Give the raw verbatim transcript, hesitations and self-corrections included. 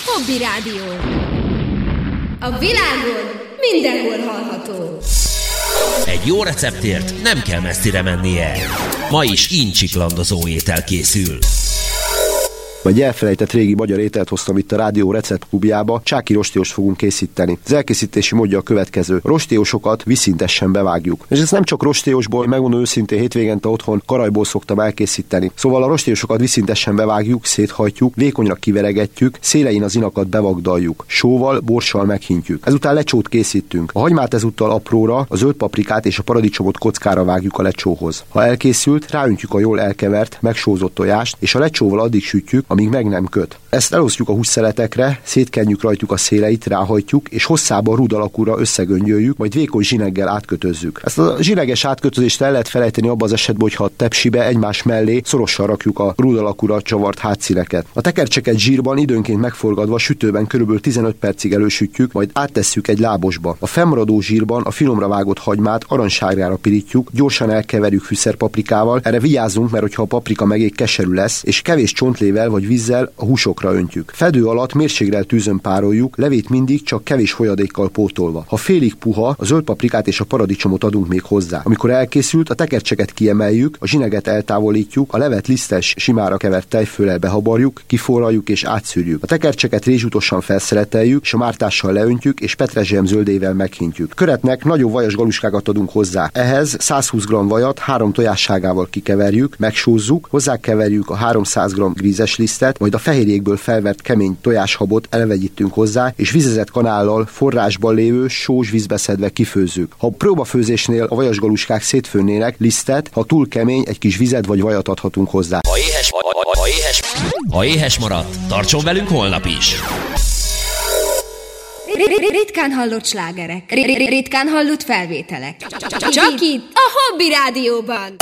Hobby Rádió. A világon mindenhol hallható. Egy jó receptért nem kell messzire mennie. Ma is incsiklandozó étel készül. Egy elfelejtett régi magyar ételt hoztam itt a Rádió receptklubjába, csáki rostiost fogunk készíteni. Az elkészítési módja a következő. Rostiosokat viszintesen bevágjuk. És ez nem csak rostiosból, megmondom őszintén, hétvégente otthon karajból szoktam elkészíteni. Szóval a rostiosokat viszintesen bevágjuk, széthajtjuk, vékonyra kiveregetjük, szélein az inakat bevagdaljuk. Sóval, borssal meghintjük. Ezután lecsót készítünk. A hagymát ezúttal apróra, a zöld paprikát és a paradicsomot kockára vágjuk a lecsóhoz. Ha elkészült, ráöntjük a jól elkevert, megsózott tojást, és a lecsóval addig sütjük, amíg meg nem köt. Ezt elosztjuk a hússzeletekre, szétkenjük rajtuk a széleit, ráhajtjuk, és hosszában rúd alakúra összegöngyöljük, majd vékony zsineggel átkötözzük. Ezt a zsineges átkötözést el lehet felejteni abban az esetben, hogyha a tepsibe egymás mellé szorosan rakjuk a rúd alakúra csavart hátszíneket. A tekercseket zsírban időnként megforgatva sütőben körülbelül tizenöt percig elősütjük, majd áttesszük egy lábosba. A fennmaradó zsírban a finomra vágott hagymát aranysárgára pirítjuk, gyorsan elkeverjük fűszerpaprikával. Erre vigyázzunk, mert hogyha a paprika megég keserű lesz, és kevés csontlével vagy vízzel a húsokra öntjük. Fedő alatt mérsékelt tűzön pároljuk, levét mindig csak kevés folyadékkal pótolva. Ha félig puha, a zöld paprikát és a paradicsomot adunk még hozzá. Amikor elkészült, a tekercseket kiemeljük, a zsineget eltávolítjuk, a levet lisztes, simára kevert tejföllel behabarjuk, kiforraljuk és átszűrjük. A tekercseket rézsutosan felszeleteljük, és a mártással leöntjük, és petrezselyem zöldével meghintjük. Köretnek nagyobb vajas galuskákat adunk hozzá. Ehhez százhúsz gramm vajat három tojásságával kikeverjük, megsózzuk, hozzákeverjük a háromszáz gramm grízes lisztet, majd a fehérjékből felvert kemény tojáshabot elvegyítünk hozzá, és vizezett kanállal forrásban lévő sós vízbe szedve kifőzzük. Ha próbafőzésnél a vajasgaluskák szétfőnének, lisztet, ha túl kemény, egy kis vizet vagy vajat adhatunk hozzá. Ha éhes, ha, ha, ha éhes, ha éhes maradt, tartson velünk holnap is! Ritkán hallott slágerek, ritkán hallott felvételek. Csak itt, a Hobby Rádióban.